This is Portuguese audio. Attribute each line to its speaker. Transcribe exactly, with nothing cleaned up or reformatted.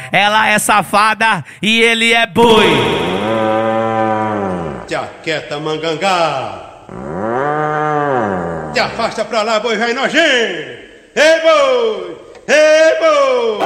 Speaker 1: ela é safada e ele é boi.
Speaker 2: Te aquieta, mangangá. Te afasta pra lá, boi vai nojento. Ei, boi! Ei, boi!